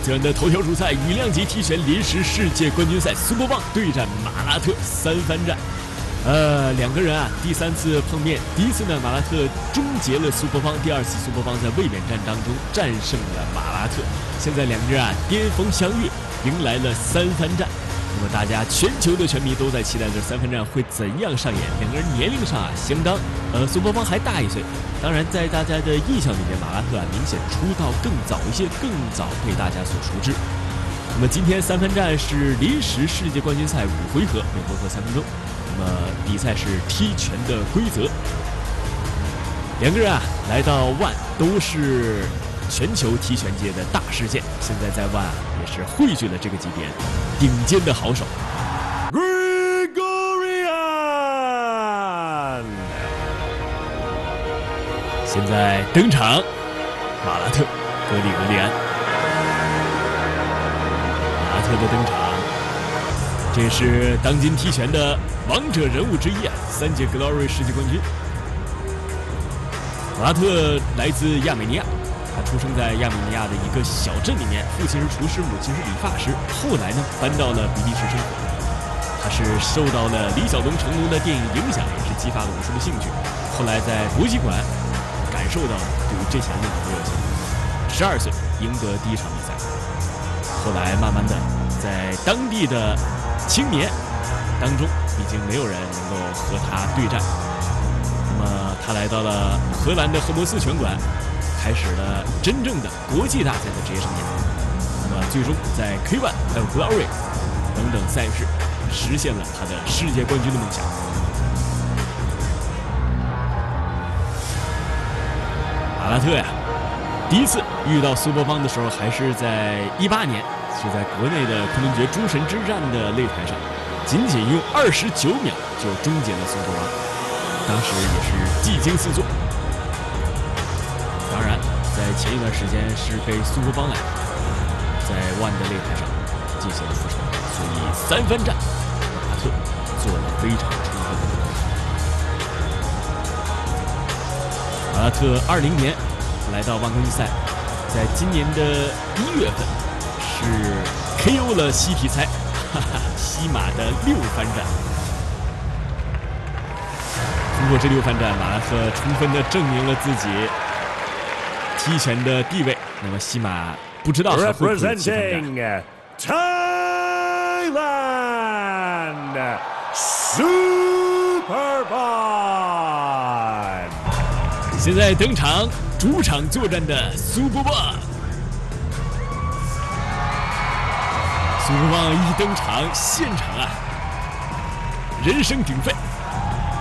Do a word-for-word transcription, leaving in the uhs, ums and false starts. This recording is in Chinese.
自然的头条主赛，羽量级体选临时世界冠军赛苏博邦对战马拉特三番战。呃，两个人啊，第三次碰面，第一次呢，马拉特终结了苏博邦；第二次，苏博邦在卫冕战当中战胜了马拉特。现在两个人啊，巅峰相遇，迎来了三番战。那么大家全球的拳迷都在期待这三番战会怎样上演。两个人年龄上啊相当，呃，苏博邦还大一岁。当然，在大家的印象里面，马拉特啊明显出道更早一些，更早被大家所熟知。那么今天三番战是临时世界冠军赛五回合，每回合三分钟。那么比赛是踢拳的规则。两个人啊来到万都是全球踢拳界的大事件，现在在万啊也是汇聚了这个级别顶尖的好手。Grigorian 现在登场，马拉特格里格利安。马拉特的登场，这是当今踢拳的王者人物之一啊，三届 Glory 世界冠军。马拉特来自亚美尼亚，他出生在亚美尼亚的一个小镇里面，父亲是厨师，母亲是理发师。后来呢，搬到了比利时生活。他是受到了李小龙、成龙的电影影响，也是激发了武术的兴趣。后来在搏击馆感受到了对于这项运动的热情。十二岁赢得第一场比赛，后来慢慢的在当地的青年当中，已经没有人能够和他对战。那么他来到了荷兰的赫摩斯拳馆，开始了真正的国际大赛的职业生涯。那么最终在 K 一 还有 Glory 等等赛事实现了他的世界冠军的梦想。马拉特呀，第一次遇到苏博邦的时候还是在一八年，是在国内的昆仑决诸神之战的擂台上，仅仅用二十九秒就终结了苏博邦，当时也是技惊四座。当然，在前一段时间是被苏博邦啊在万的擂台上进行了复仇，所以三番战，马拉特做了非常充分的准备。马拉特二零年来到万冠军赛，在今年的一月份是 K O 了西皮猜，哈哈，西马的六番战。通过这六番战，马拉特充分的证明了自己踢拳的地位。那么西马不知道还会不会七番战。 Thailand Superbon 现在登场，主场作战的苏博邦。苏博邦一登场，现场啊，人声鼎沸。